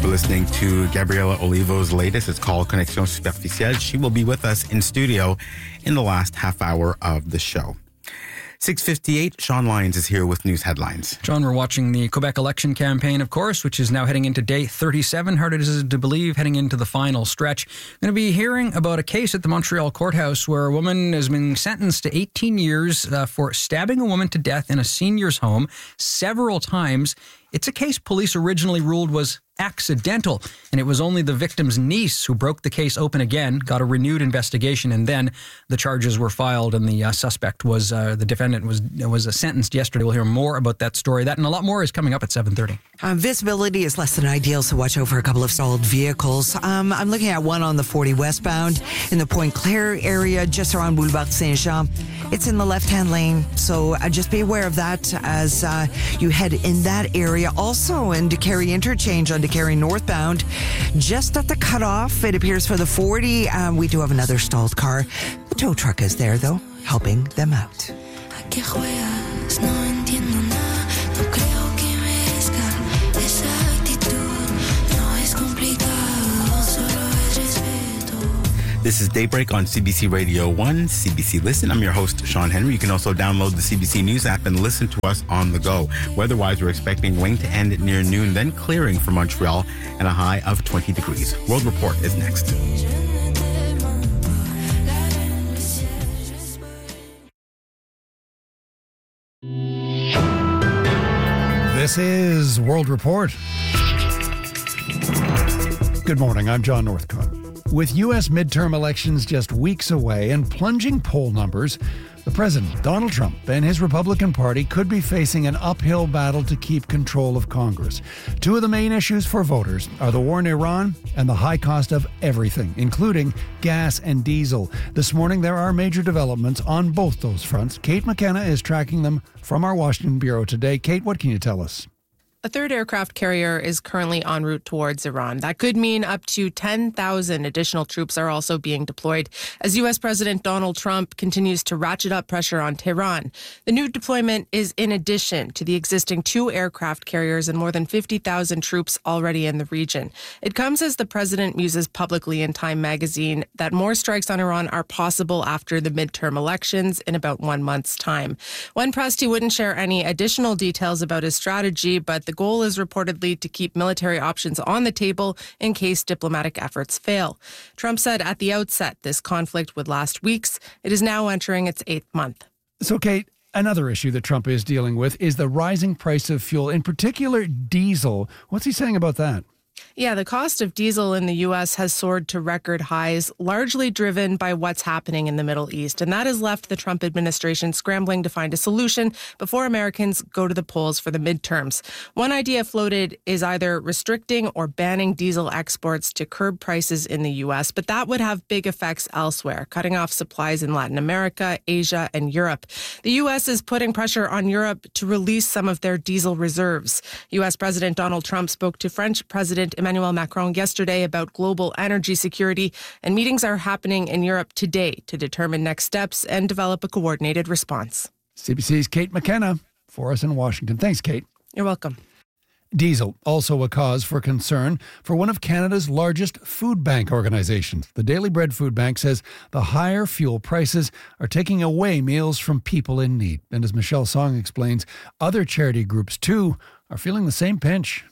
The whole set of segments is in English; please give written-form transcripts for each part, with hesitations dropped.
We're listening to Gabriela Olivo's latest. It's called Connexion Superficielle. She will be with us in studio in the last half hour of the show. 6:58, Sean Lyons is here with news headlines. John, we're watching the Quebec election campaign, of course, which is now heading into day 37. Hard it is to believe, heading into the final stretch. We're going to be hearing about a case at the Montreal courthouse where a woman has been sentenced to 18 years for stabbing a woman to death in a senior's home several times. It's a case police originally ruled was accidental, and it was only the victim's niece who broke the case open again, got a renewed investigation, and then the charges were filed, and the suspect was, the defendant was sentenced yesterday. We'll hear more about that story. That and a lot more is coming up at 7:30. Visibility is less than ideal, so watch over a couple of stalled vehicles. I'm looking at one on the 40 westbound in the Pointe Claire area, just around Boulevard Saint-Jean. It's in the left-hand lane, so just be aware of that as you head in that area. Also in DeCarry Interchange on DeCarry northbound, just at the cutoff, it appears for the 40. We do have another stalled car. The tow truck is there, though, helping them out. This is Daybreak on CBC Radio 1, CBC Listen. I'm your host, Sean Henry. You can also download the CBC News app and listen to us on the go. Weather-wise, we're expecting rain to end near noon, then clearing for Montreal and a high of 20 degrees. World Report is next. This is World Report. Good morning, I'm John Northcott. With U.S. midterm elections just weeks away and plunging poll numbers, the president, Donald Trump, and his Republican Party could be facing an uphill battle to keep control of Congress. Two of the main issues for voters are the war in Iran and the high cost of everything, including gas and diesel. This morning, there are major developments on both those fronts. Kate McKenna is tracking them from our Washington bureau today. Kate, what can you tell us? A third aircraft carrier is currently en route towards Iran. That could mean up to 10,000 additional troops are also being deployed as U.S. President Donald Trump continues to ratchet up pressure on Tehran. The new deployment is in addition to the existing 2 aircraft carriers and more than 50,000 troops already in the region. It comes as the president muses publicly in Time magazine that more strikes on Iran are possible after the midterm elections in about 1 month's time. When pressed, he wouldn't share any additional details about his strategy, but the goal is reportedly to keep military options on the table in case diplomatic efforts fail. Trump said at the outset this conflict would last weeks. It is now entering its 8th month. So, Kate, another issue that Trump is dealing with is the rising price of fuel, in particular diesel. What's he saying about that? Yeah, the cost of diesel in the U.S. has soared to record highs, largely driven by what's happening in the Middle East. And that has left the Trump administration scrambling to find a solution before Americans go to the polls for the midterms. One idea floated is either restricting or banning diesel exports to curb prices in the U.S., but that would have big effects elsewhere, cutting off supplies in Latin America, Asia, and Europe. The U.S. is putting pressure on Europe to release some of their diesel reserves. U.S. President Donald Trump spoke to French President Emmanuel Macron yesterday about global energy security, and meetings are happening in Europe today to determine next steps and develop a coordinated response. CBC's Kate McKenna for us in Washington. Thanks, Kate. You're welcome. Diesel, also a cause for concern for one of Canada's largest food bank organizations. The Daily Bread Food Bank says the higher fuel prices are taking away meals from people in need. And as Michelle Song explains, other charity groups, too, are feeling the same pinch.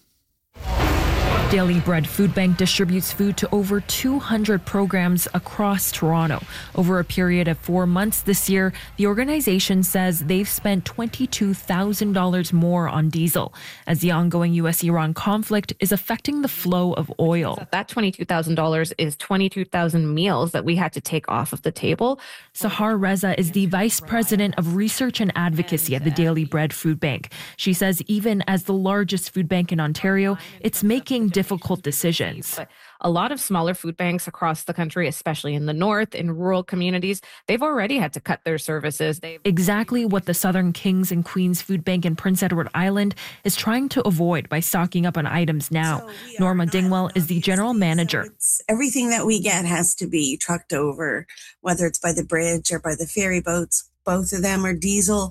Daily Bread Food Bank distributes food to over 200 programs across Toronto. Over a period of 4 months this year, the organization says they've spent $22,000 more on diesel as the ongoing U.S.-Iran conflict is affecting the flow of oil. That $22,000 is 22,000 meals that we had to take off of the table. Sahar Reza is the Vice President of Research and Advocacy at the Daily Bread Food Bank. She says even as the largest food bank in Ontario, it's making difficult decisions. But a lot of smaller food banks across the country, especially in the north, in rural communities, they've already had to cut their services. Exactly what the Southern Kings and Queens Food Bank in Prince Edward Island is trying to avoid by stocking up on items now. Norma Dingwell is the general manager. Everything that we get has to be trucked over, whether it's by the bridge or by the ferry boats. Both of them are diesel.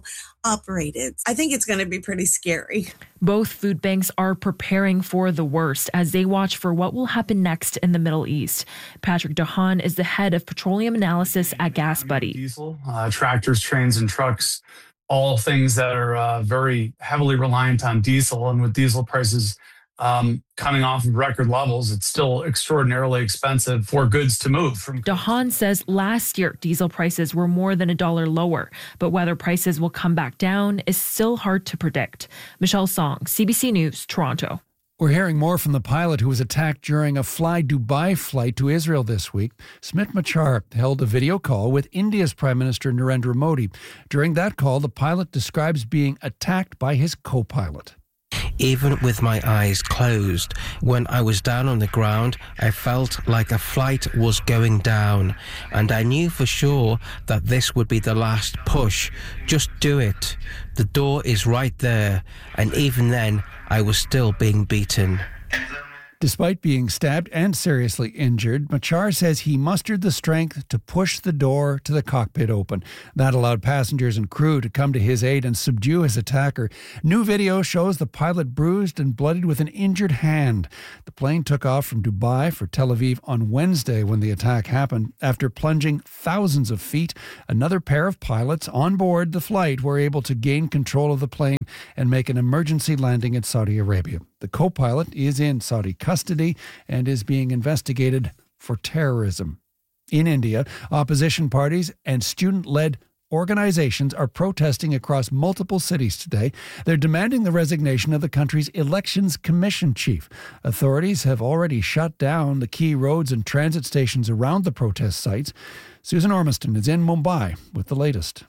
operated. I think it's going to be pretty scary. Both food banks are preparing for the worst as they watch for what will happen next in the Middle East. Patrick DeHaan is the head of petroleum analysis at GasBuddy. Diesel, tractors, trains, and trucks, all things that are very heavily reliant on diesel. And with diesel prices coming off of record levels, it's still extraordinarily expensive for goods to move. DeHaan says last year diesel prices were more than $1 lower, but whether prices will come back down is still hard to predict. Michelle Song, CBC News, Toronto. We're hearing more from the pilot who was attacked during a Fly Dubai flight to Israel this week. Smit Machar held a video call with India's Prime Minister Narendra Modi. During that call, the pilot describes being attacked by his co-pilot. Even with my eyes closed, when I was down on the ground, I felt like a flight was going down, and I knew for sure that this would be the last push. Just do it. The door is right there, and even then, I was still being beaten. Despite being stabbed and seriously injured, Machar says he mustered the strength to push the door to the cockpit open. That allowed passengers and crew to come to his aid and subdue his attacker. New video shows the pilot bruised and bloodied with an injured hand. The plane took off from Dubai for Tel Aviv on Wednesday when the attack happened. After plunging thousands of feet, another pair of pilots on board the flight were able to gain control of the plane and make an emergency landing in Saudi Arabia. The co-pilot is in Saudi custody and is being investigated for terrorism. In India, opposition parties and student-led organizations are protesting across multiple cities today. They're demanding the resignation of the country's Elections Commission chief. Authorities have already shut down the key roads and transit stations around the protest sites. Susan Ormiston is in Mumbai with the latest.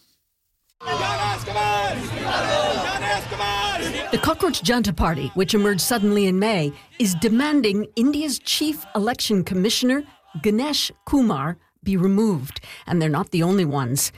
The Cockroach Janta Party, which emerged suddenly in May, is demanding India's chief election commissioner, Ganesh Kumar, be removed. And they're not the only ones.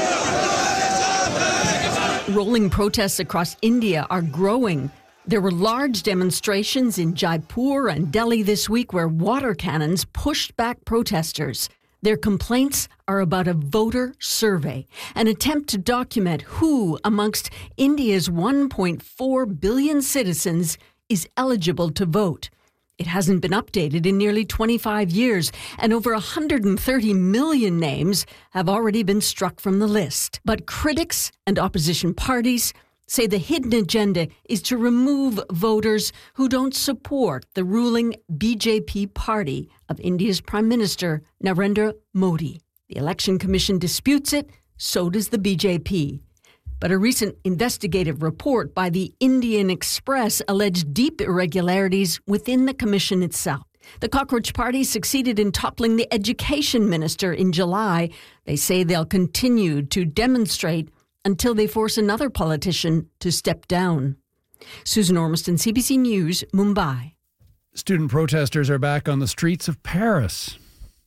Rolling protests across India are growing. There were large demonstrations in Jaipur and Delhi this week where water cannons pushed back protesters. Their complaints are about a voter survey, an attempt to document who amongst India's 1.4 billion citizens is eligible to vote. It hasn't been updated in nearly 25 years, and over 130 million names have already been struck from the list. But critics and opposition parties say the hidden agenda is to remove voters who don't support the ruling BJP party of India's Prime Minister Narendra Modi. The Election Commission disputes it, so does the BJP. But a recent investigative report by the Indian Express alleged deep irregularities within the commission itself. The Cockroach Party succeeded in toppling the education minister in July. They say they'll continue to demonstrate until they force another politician to step down. Susan Ormiston, CBC News, Mumbai. Student protesters are back on the streets of Paris.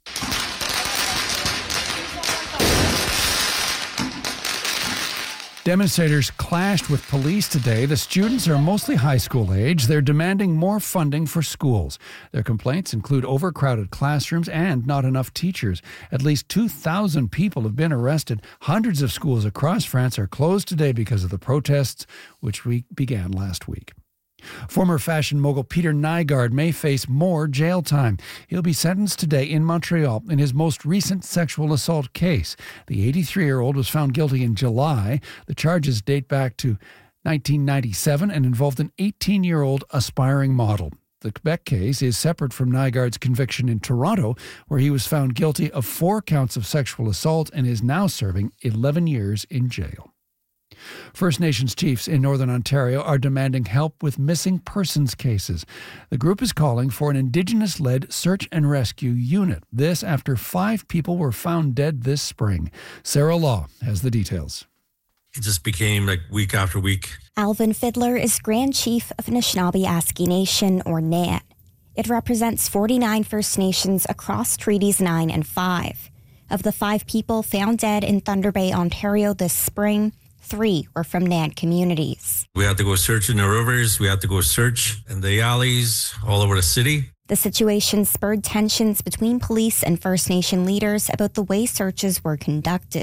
Demonstrators clashed with police today. The students are mostly high school age. They're demanding more funding for schools. Their complaints include overcrowded classrooms and not enough teachers. At least 2,000 people have been arrested. Hundreds of schools across France are closed today because of the protests, which began last week. Former fashion mogul Peter Nygard may face more jail time. He'll be sentenced today in Montreal in his most recent sexual assault case. The 83-year-old was found guilty in July. The charges date back to 1997 and involved an 18-year-old aspiring model. The Quebec case is separate from Nygard's conviction in Toronto, where he was found guilty of 4 counts of sexual assault and is now serving 11 years in jail. First Nations chiefs in Northern Ontario are demanding help with missing persons cases. The group is calling for an Indigenous-led search and rescue unit. This after 5 people were found dead this spring. Sarah Law has the details. It just became like week after week. Alvin Fiddler is Grand Chief of Anishinaabe-Aski Nation, or NAT. It represents 49 First Nations across Treaties 9 and 5. Of the 5 people found dead in Thunder Bay, Ontario this spring, 3 were from NAD communities. We had to go search in the rivers. We had to go search in the alleys all over the city. The situation spurred tensions between police and First Nation leaders about the way searches were conducted.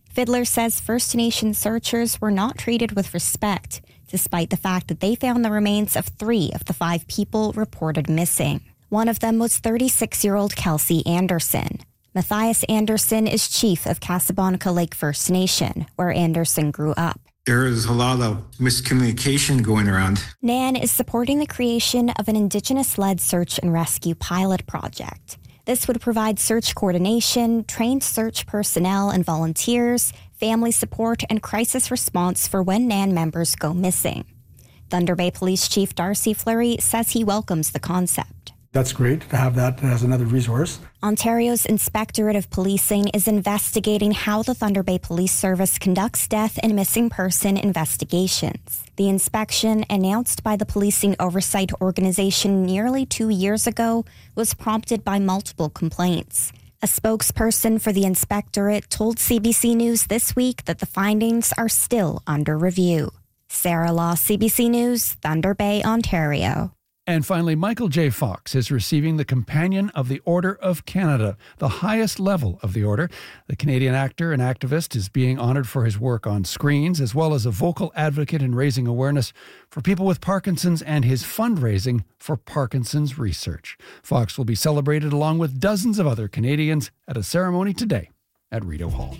Fiddler says First Nation searchers were not treated with respect, despite the fact that they found the remains of 3 of the 5 people reported missing. One of them was 36-year-old Kelsey Anderson. Matthias Anderson is chief of Casablanca Lake First Nation, where Anderson grew up. There is a lot of miscommunication going around. NAN is supporting the creation of an Indigenous-led search and rescue pilot project. This would provide search coordination, trained search personnel and volunteers, family support, and crisis response for when NAN members go missing. Thunder Bay Police Chief Darcy Fleury says he welcomes the concept. That's great to have that as another resource. Ontario's Inspectorate of Policing is investigating how the Thunder Bay Police Service conducts death and missing person investigations. The inspection, announced by the Policing Oversight Organization nearly 2 years ago, was prompted by multiple complaints. A spokesperson for the Inspectorate told CBC News this week that the findings are still under review. Sarah Law, CBC News, Thunder Bay, Ontario. And finally, Michael J. Fox is receiving the Companion of the Order of Canada, the highest level of the order. The Canadian actor and activist is being honored for his work on screens, as well as a vocal advocate in raising awareness for people with Parkinson's and his fundraising for Parkinson's research. Fox will be celebrated along with dozens of other Canadians at a ceremony today at Rideau Hall.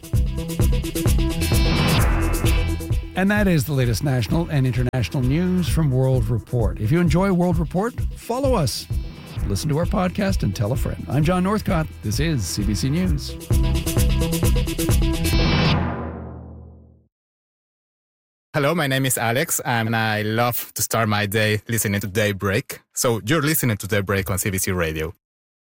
And that is the latest national and international news from World Report. If you enjoy World Report, follow us. Listen to our podcast and tell a friend. I'm John Northcott. This is CBC News. Hello, my name is Alex, and I love to start my day listening to Daybreak. So you're listening to Daybreak on CBC Radio.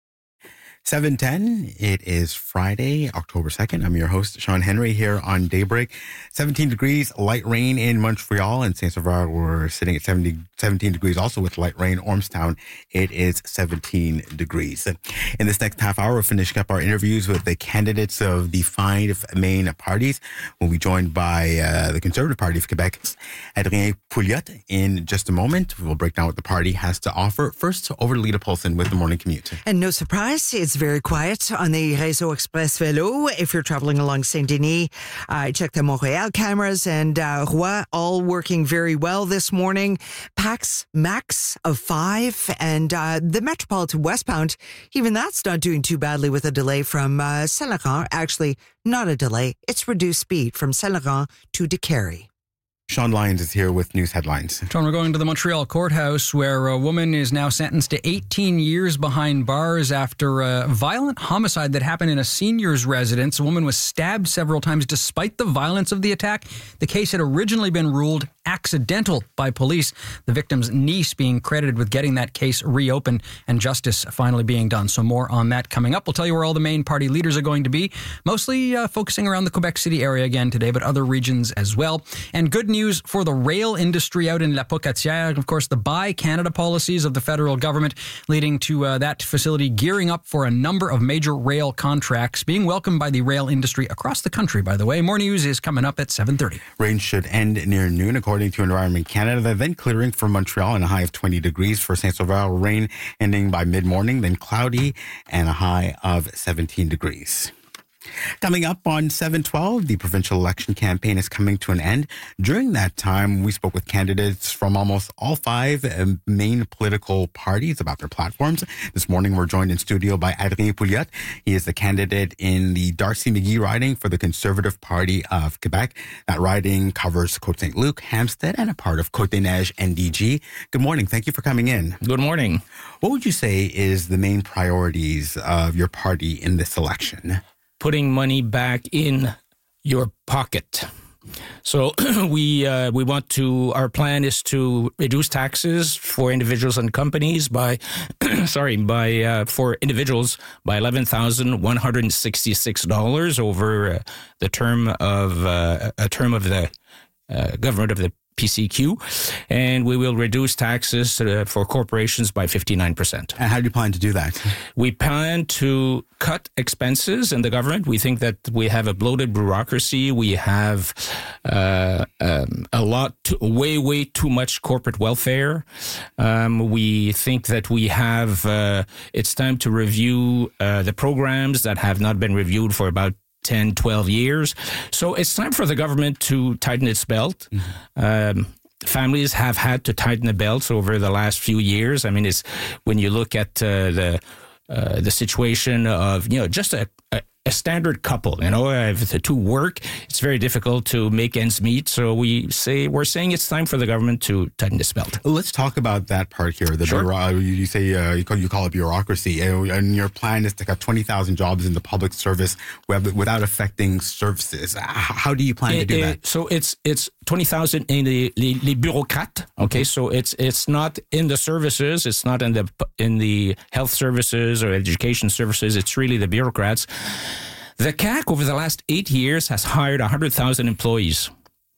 7:10. It is Friday, October 2nd. I'm your host, Sean Henry, here on Daybreak. 17 degrees, light rain in Montreal and Saint-Sauveur. We're sitting at 17 degrees, also with light rain. Ormstown, it is 17 degrees. In this next half hour, we're finishing up our interviews with the candidates of the 5 main parties. We'll be joined by the Conservative Party of Quebec's Adrien Pouliot in just a moment. We'll break down what the party has to offer. First, over to Lita Polson with the morning commute. And no surprise, it's very quiet on the Réseau Express Vélo. If you're traveling along Saint-Denis, check the Montréal cameras and Roy, all working very well this morning. PAX max of 5, and the Metropolitan westbound, even that's not doing too badly with a delay from Saint-Laurent. Actually, not a delay. It's reduced speed from Saint-Laurent to Décarie. Sean Lyons is here with news headlines. Sean, we're going to the Montreal courthouse where a woman is now sentenced to 18 years behind bars after a violent homicide that happened in a senior's residence. A woman was stabbed several times despite the violence of the attack. The case had originally been ruled accidental by police, the victim's niece being credited with getting that case reopened and justice finally being done. So more on that coming up. We'll tell you where all the main party leaders are going to be, mostly focusing around the Quebec City area again today, but other regions as well. And good news for the rail industry out in La Pocatière. Of course, the Buy Canada policies of the federal government leading to that facility gearing up for a number of major rail contracts, being welcomed by the rail industry across the country, by the way. More news is coming up at 7:30. Rain should end near noon, according to Environment Canada, then clearing for Montreal and a high of 20 degrees. For Saint-Sauveur, rain ending by mid-morning, then cloudy and a high of 17 degrees. Coming up on 7/12, the provincial election campaign is coming to an end. During that time, we spoke with candidates from almost all 5 main political parties about their platforms. This morning, we're joined in studio by Adrien Pouliot. He is the candidate in the Darcy McGee riding for the Conservative Party of Quebec. That riding covers Côte-Saint-Luc, Hampstead, and a part of Côte-des-Neiges NDG. Good morning. Thank you for coming in. Good morning. What would you say is the main priorities of your party in this election? Putting money back in your pocket. So we want to, our plan is to reduce taxes for individuals and companies by, for individuals by $11,166 over the term of the government of the PCQ, and we will reduce taxes for corporations by 59%. And how do you plan to do that? We plan to cut expenses in the government. We think that we have a bloated bureaucracy. We have way too much corporate welfare. We think that we have, it's time to review the programs that have not been reviewed for about 10, 12 years. So it's time for the government to tighten its belt. Families have had to tighten the belts over the last few years. I mean, it's when you look at the situation of, just a standard couple, if the two work, it's very difficult to make ends meet. So we're saying it's time for the government to tighten this belt. Let's talk about that part here. You say you call it bureaucracy, and your plan is to cut 20,000 jobs in the public service without affecting services. How do you plan to do that? So it's 20,000 in les bureaucrates. Okay, so it's not in the services. It's not in the health services or education services. It's really the bureaucrats. The CAQ over the last 8 years has hired 100,000 employees.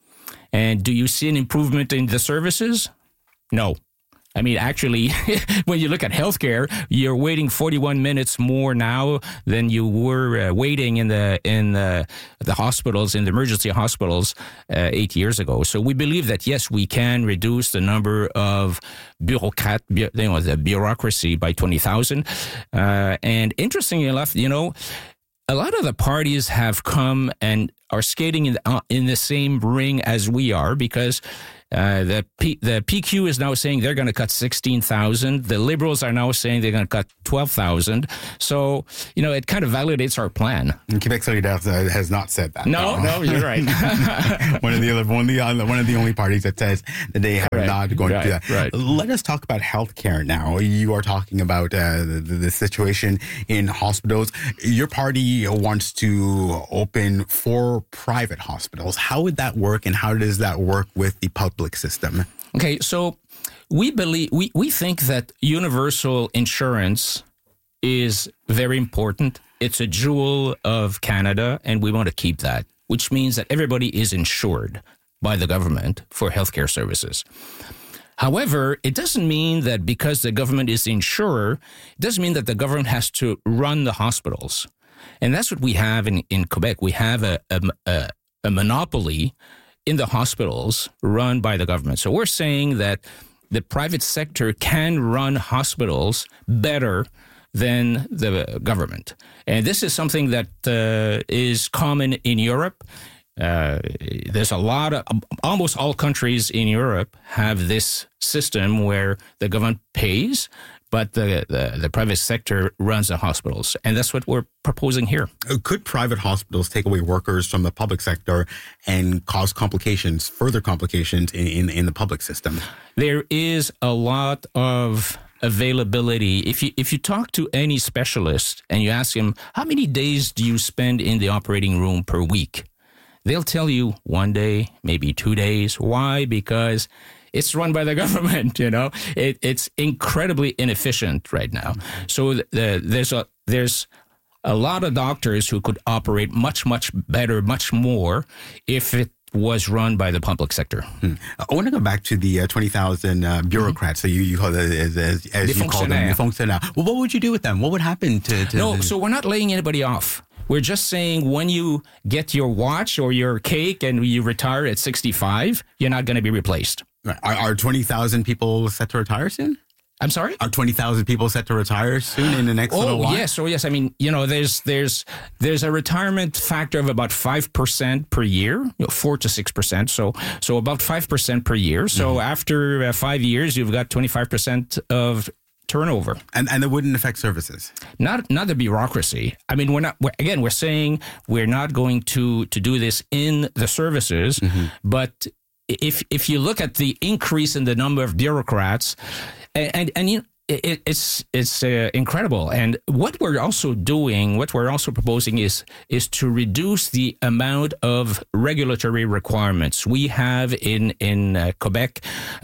And do you see an improvement in the services? No. I mean, actually, when you look at healthcare, you're waiting 41 minutes more now than you were waiting in the hospitals, in the emergency hospitals 8 years ago. So we believe that, yes, we can reduce the number of bureaucrats, the bureaucracy by 20,000. And interestingly enough, a lot of the parties have come and are skating in the same ring as we are, because the PQ is now saying they're going to cut 16,000. The Liberals are now saying they're going to cut 12,000. So, it kind of validates our plan. And Quebec Solidaire has not said that. No, you're right. one of the only parties that says that they are not going to do that. Right. Let us talk about healthcare now. You are talking about the situation in hospitals. Your party wants to open 4 private hospitals. How would that work, and how does that work with the public system? Okay, so we think that universal insurance is very important. It's a jewel of Canada, and we want to keep that, which means that everybody is insured by the government for healthcare services. However, it doesn't mean that because the government is the insurer, it doesn't mean that the government has to run the hospitals. And that's what we have in Quebec. We have a monopoly in the hospitals run by the government. So we're saying that the private sector can run hospitals better than the government. And this is something that is common in Europe. There's a lot of, almost all countries in Europe have this system where the government pays, but the private sector runs the hospitals. And that's what we're proposing here. Could private hospitals take away workers from the public sector and cause further complications in the public system? There is a lot of availability. If you talk to any specialist and you ask him, how many days do you spend in the operating room per week? They'll tell you 1 day, maybe 2 days. Why? Because it's run by the government, It's incredibly inefficient right now. So there's a lot of doctors who could operate much, much better, much more if it was run by the public sector. I want to go back to the 20,000 bureaucrats. So you call it as you call them, the fonctionnaires. Well, what would you do with them? What would happen to No, so we're not laying anybody off. We're just saying when you get your watch or your cake and you retire at 65, you're not going to be replaced. Are 20,000 people set to retire soon? I'm sorry? Are 20,000 people set to retire soon in the next little while? Yes. I mean, there's a retirement factor of about 5% per year, 4 to 6%. So about 5% per year. So after 5 years, you've got 25% of turnover. And that wouldn't affect services? Not the bureaucracy. I mean, we're saying we're not going to do this in the services, but if you look at the increase in the number of bureaucrats, and it's incredible. And what we're also proposing is to reduce the amount of regulatory requirements. We have in Quebec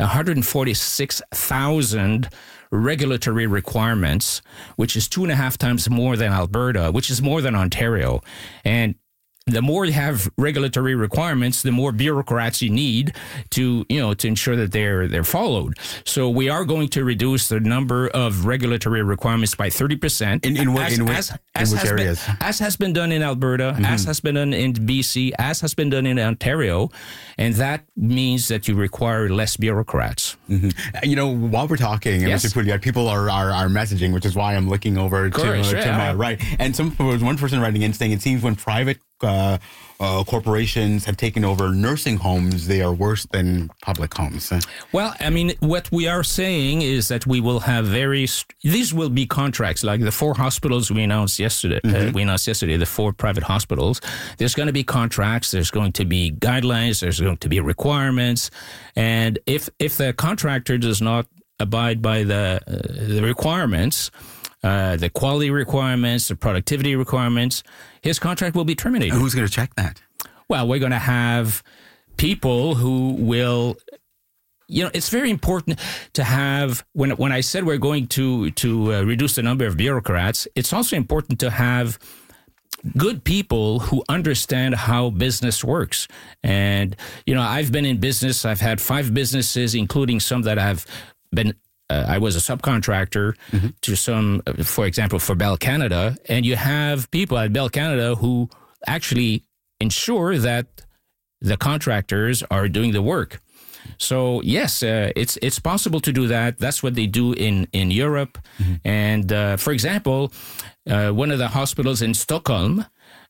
146,000 regulatory requirements, which is 2.5 times more than Alberta, which is more than Ontario. And the more you have regulatory requirements, the more bureaucrats you need to ensure that they're followed. So we are going to reduce the number of regulatory requirements by 30%. In which areas? As has been done in Alberta, as has been done in BC, as has been done in Ontario, and that means that you require less bureaucrats. While we're talking, Mr. Pouliot, people are messaging, which is why I'm looking over to my right. And one person writing in saying it seems when private corporations have taken over nursing homes, they are worse than public homes. Well, I mean, what we are saying is that we will have these will be contracts like the 4 hospitals we announced yesterday. The 4 private hospitals. There's going to be contracts. There's going to be guidelines. There's going to be requirements. And if the contractor does not abide by the requirements, the quality requirements, the productivity requirements, his contract will be terminated. And who's going to check that? Well, we're going to have people who will, it's very important to have, when I said we're going to reduce the number of bureaucrats, it's also important to have good people who understand how business works. And, I've been in business. I've had 5 businesses, including some that have been I was a subcontractor to some, for example, for Bell Canada, and you have people at Bell Canada who actually ensure that the contractors are doing the work. So yes, it's possible to do that. That's what they do in Europe. And for example, one of the hospitals in Stockholm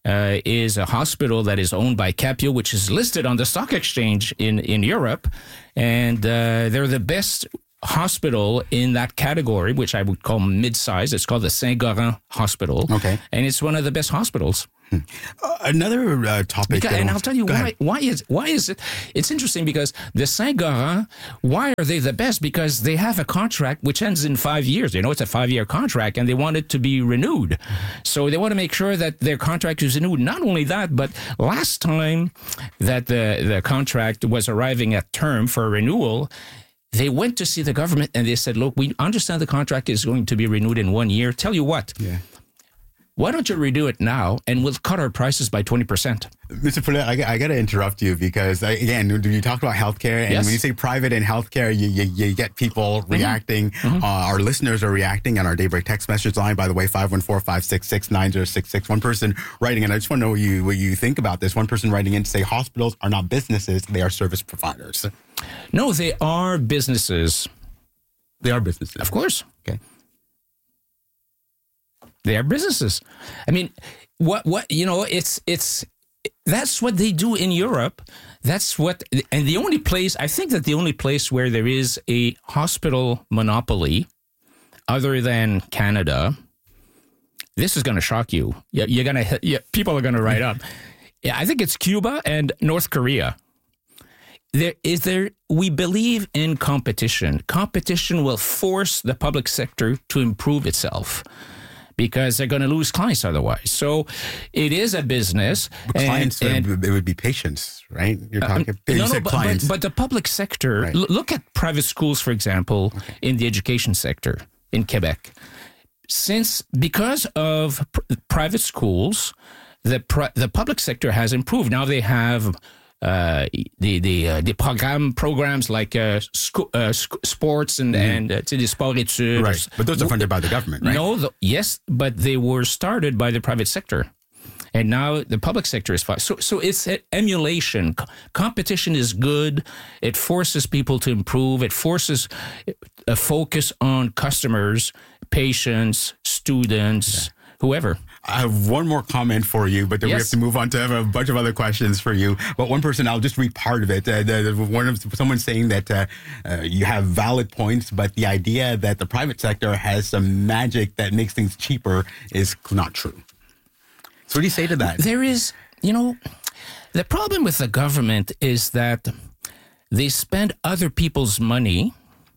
is a hospital that is owned by Capio, which is listed on the stock exchange in Europe, and they're the best hospital in that category, which I would call mid-size. It's called the Saint-Goran Hospital. Okay. And it's one of the best hospitals. Another topic. And I'll tell you why is it? It's interesting because the Saint-Goran, why are they the best? Because they have a contract which ends in 5 years. It's a 5-year contract and they want it to be renewed. So they want to make sure that their contract is renewed. Not only that, but last time that the contract was arriving at term for renewal, they went to see the government and they said, look, we understand the contract is going to be renewed in 1 year. Tell you what, why don't you redo it now and we'll cut our prices by 20%. Mr. Poulet, I got to interrupt you because, again, you talk about healthcare, and when you say private and healthcare, you get people reacting. Our listeners are reacting on our Daybreak text message line, by the way, 514-566-9066. One person writing, and I just want to know what you think about this. One person writing in to say hospitals are not businesses, they are service providers. No, they are businesses. They are businesses. Of course. Okay. They are businesses. I mean, it's that's what they do in Europe. That's what, and the only place, I think that the only place where there is a hospital monopoly other than Canada, this is going to shock you. People are going to write up. Yeah, I think it's Cuba and North Korea. We believe in competition. Competition will force the public sector to improve itself, because they're going to lose clients otherwise. So it is a business. But clients, it would be patients, right? You're talking clients. But the public sector, look at private schools, for example, in the education sector in Quebec. Because of private schools, the public sector has improved. Now they have the programs like sports and the sport études. Right, but those are funded by the government, right? No, yes, but they were started by the private sector. And now the public sector is fine. So it's an emulation. Competition is good. It forces people to improve. It forces a focus on customers, patients, students, whoever. I have one more comment for you, but then we have to move on to have a bunch of other questions for you. But one person, I'll just read part of it. Someone saying that you have valid points, but the idea that the private sector has some magic that makes things cheaper is not true. So what do you say to that? There is, the problem with the government is that they spend other people's money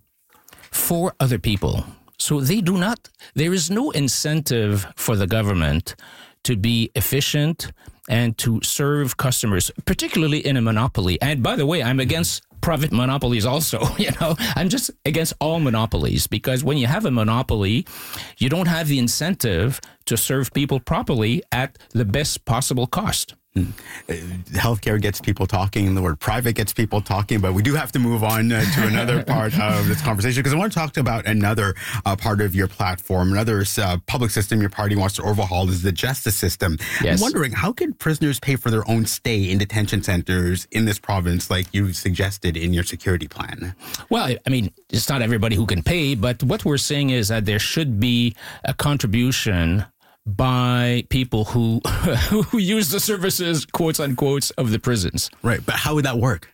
for other people. So there is no incentive for the government to be efficient and to serve customers, particularly in a monopoly. And by the way, I'm against private monopolies also. I'm just against all monopolies, because when you have a monopoly, you don't have the incentive to serve people properly at the best possible cost. Healthcare gets people talking. The word private gets people talking. But we do have to move on to another part of this conversation, because I want to talk about another part of your platform, another public system your party wants to overhaul is the justice system. Yes. I'm wondering, how can prisoners pay for their own stay in detention centers in this province like you suggested in your security plan? Well, I mean, it's not everybody who can pay, but what we're saying is that there should be a contribution by people who who use the services, quotes unquote, of the prisons. Right, but how would that work?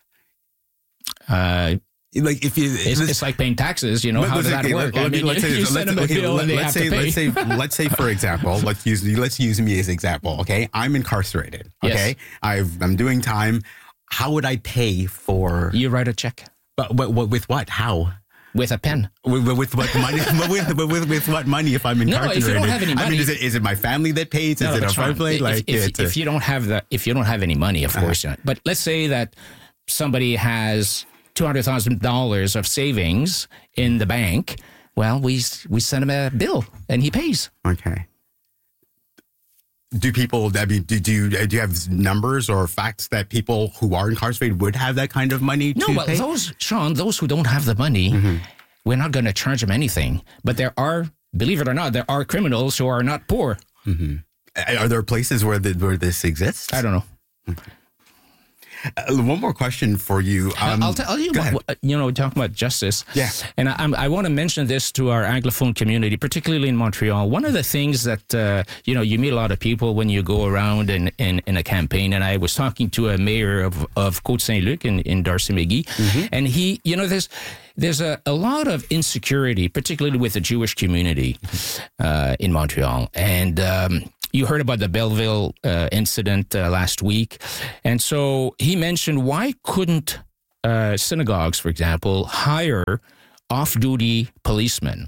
Like if you, it's like paying taxes, you know. How does that work? Let's say, for example, let's use me as example. Okay, I'm incarcerated. Okay, yes. I'm doing time. How would I pay for? You write a check. But with what? How? With a pen. With what money? with what money if I'm incarcerated? No, if you don't have any money. I mean, is it my family that pays? Is it a family? Like if you don't have any money, of course not. But let's say that somebody has $200,000 of savings in the bank. Well, we send him a bill and he pays. Okay. Do people? I mean, do you have numbers or facts that people who are incarcerated would have that kind of money? No, well, pay? those who don't have the money, we're not going to charge them anything. But there are, believe it or not, there are criminals who are not poor. Are there places where this exists? I don't know. Okay. One more question for you. I'll tell you about, talking about justice. Yeah. And I want to mention this to our Anglophone community, particularly in Montreal. One of the things that, you meet a lot of people when you go around in a campaign. And I was talking to a mayor of Côte-Saint-Luc in Darcy-McGee. And he, there's a lot of insecurity, particularly with the Jewish community in Montreal. And you heard about the Belleville incident last week. And so he mentioned, why couldn't synagogues, for example, hire off-duty policemen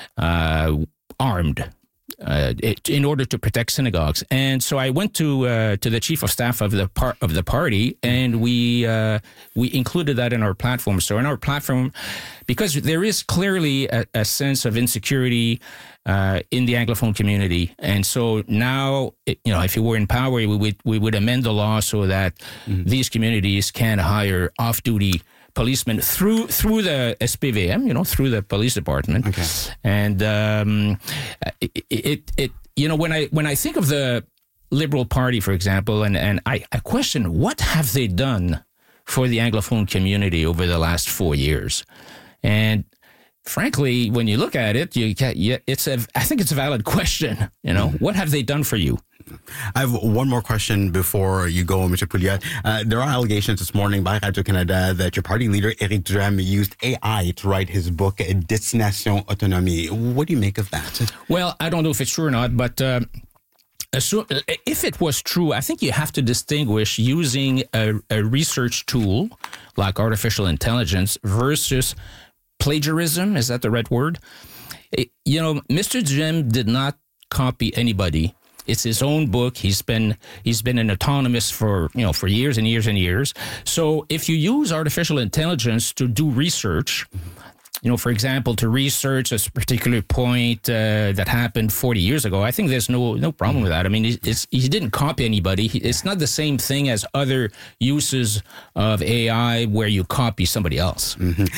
armed in order to protect synagogues? And so I went to the chief of staff of the party, and we included that in our platform. So in our platform, because there is clearly a sense of insecurity in the Anglophone community, and so now, if you were in power, we would amend the law so that these communities can hire off-duty policemen through the SPVM, through the police department. Okay. And when I think of the Liberal Party, for example, and I question, what have they done for the Anglophone community over the last 4 years? And frankly, when you look at it, I think it's a valid question. What have they done for you? I have one more question before you go, Mr. Pouliot. There are allegations this morning by Radio-Canada that your party leader, Éric Duhem, used AI to write his book, Destination Autonomie. What do you make of that? Well, I don't know if it's true or not, but if it was true, I think you have to distinguish using a research tool like artificial intelligence versus plagiarism. Is that the right word? Mr. Duhem did not copy anybody. It's his own book. He's been an autonomous for years and years and years. So if you use artificial intelligence to do research, for example, to research a particular point that happened 40 years ago, I think there's no problem with that. I mean, he didn't copy anybody. It's not the same thing as other uses of AI where you copy somebody else.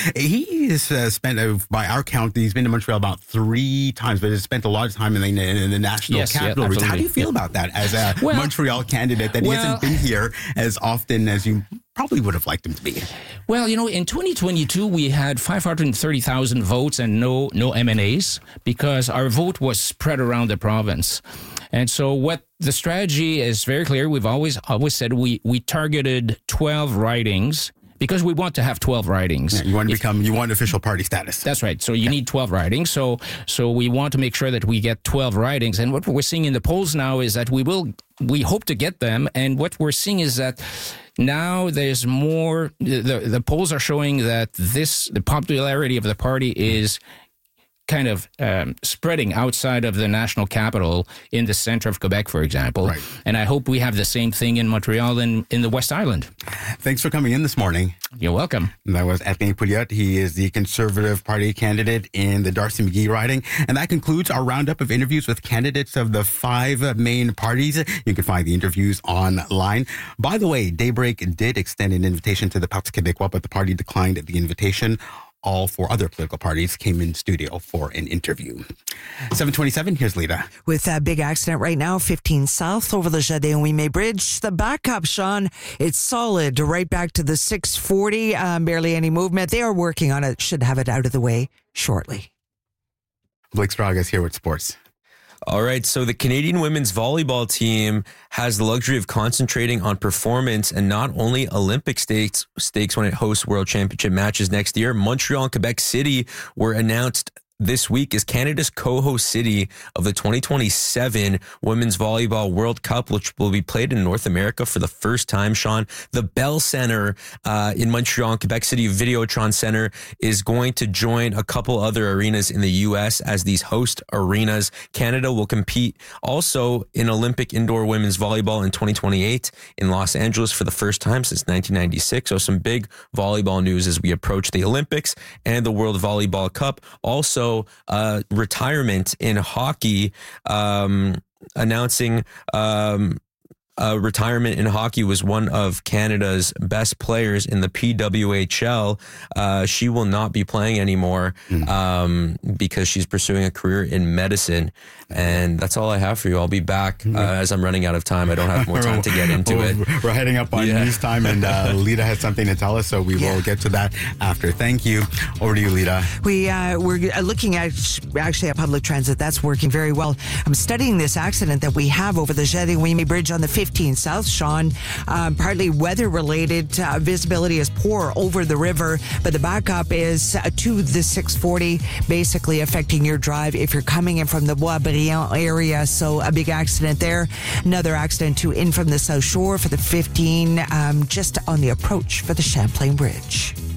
He has spent, by our count, he's been to Montreal about 3 times, but has spent a lot of time in the national capital. Yeah, how do you feel about that as a Montreal candidate that he hasn't been here as often as you probably would have liked him to be? Well, in 2022, we had 530,000 votes and no MNAs because our vote was spread around the province. And so what the strategy is very clear. We've always said we targeted 12 ridings because we want to have 12 ridings. Yeah, you want official party status. That's right. So you need 12 ridings. So we want to make sure that we get 12 ridings. And what we're seeing in the polls now is that we hope to get them. And what we're seeing is that now there's more, the polls are showing that the popularity of the party is kind of spreading outside of the national capital in the center of Quebec, for example. Right. And I hope we have the same thing in Montreal and in the West Island. Thanks for coming in this morning. You're welcome. That was Éric Pouliot. He is the Conservative Party candidate in the Darcy-McGee riding. And that concludes our roundup of interviews with candidates of the 5 main parties. You can find the interviews online. By the way, Daybreak did extend an invitation to the Parti Québécois, but the party declined the invitation. All 4 other political parties came in studio for an interview. 7:27, here's Lita. With that big accident right now, 15 South over the Jardin-Ouimet Bridge. The backup, Sean, it's solid. Right back to the 640. Barely any movement. They are working on it. Should have it out of the way shortly. Blake Straga is here with sports. All right, so the Canadian women's volleyball team has the luxury of concentrating on performance and not only Olympic stakes when it hosts World Championship matches next year. Montreal and Quebec City were announced this week as Canada's co-host city of the 2027 Women's Volleyball World Cup, which will be played in North America for the first time, Sean. The Bell Center in Montreal and Quebec City, Videotron Center, is going to join a couple other arenas in the U.S. as these host arenas. Canada will compete also in Olympic indoor women's volleyball in 2028 in Los Angeles for the first time since 1996. So some big volleyball news as we approach the Olympics and the World Volleyball Cup. Also, retirement in hockey, announcing retirement in hockey was one of Canada's best players in the PWHL. She will not be playing anymore because she's pursuing a career in medicine. And that's all I have for you. I'll be back as I'm running out of time. I don't have more time to get into it. We're heading up on news time, and Lita has something to tell us, so we will get to that after. Thank you. Over to you, Lita. We're looking at actually at public transit. That's working very well. I'm studying this accident that we have over the Jérémie Bridge on the 15 South, Sean. Partly weather related. Visibility is poor over the river, but the backup is to the 640, basically affecting your drive if you're coming in from the Boisbriand area. So a big accident there. Another accident in from the South Shore for the 15, just on the approach for the Champlain Bridge.